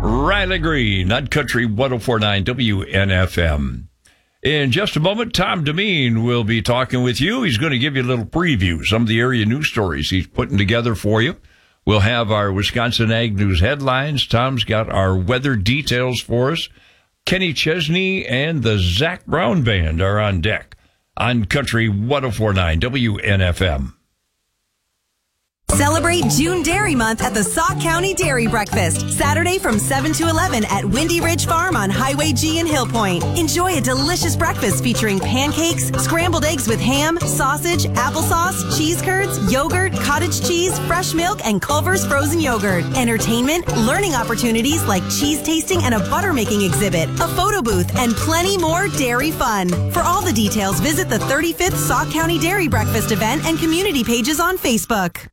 Riley Green on Country 104.9 WNFM. In just a moment, Tom Demeen will be talking with you. He's going to give you a little preview, some of the area news stories he's putting together for you. We'll have our Wisconsin Ag News headlines. Tom's got our weather details for us. Kenny Chesney and the Zach Brown Band are on deck on Country 104.9 WNFM. Celebrate June Dairy Month at the Sauk County Dairy Breakfast, Saturday from 7 to 11 at Windy Ridge Farm on Highway G in Hill Point. Enjoy a delicious breakfast featuring pancakes, scrambled eggs with ham, sausage, applesauce, cheese curds, yogurt, cottage cheese, fresh milk, and Culver's frozen yogurt. Entertainment, learning opportunities like cheese tasting and a butter making exhibit, a photo booth, and plenty more dairy fun. For all the details, visit the 35th Sauk County Dairy Breakfast event and community pages on Facebook.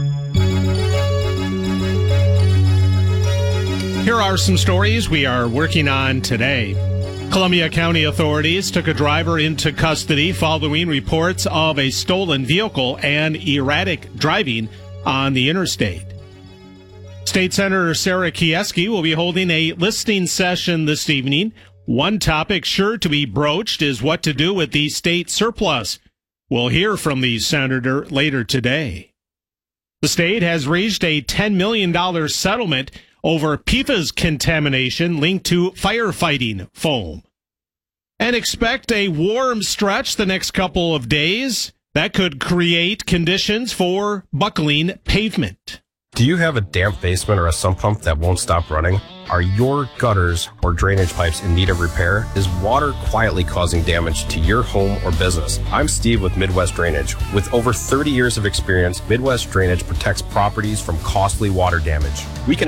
Here are some stories we are working on today. Columbia County authorities took a driver into custody following reports of a stolen vehicle and erratic driving on the interstate. State Senator Sarah Kieski will be holding a listening session this evening. One topic sure to be broached is what to do with the state surplus. We'll hear from the senator later today. The state has reached a $10 million settlement over PFAS contamination linked to firefighting foam. And expect a warm stretch the next couple of days that could create conditions for buckling pavement. Do you have a damp basement or a sump pump that won't stop running? Are your gutters or drainage pipes in need of repair? Is water quietly causing damage to your home or business? I'm Steve with Midwest Drainage. With over 30 years of experience, Midwest Drainage protects properties from costly water damage. We can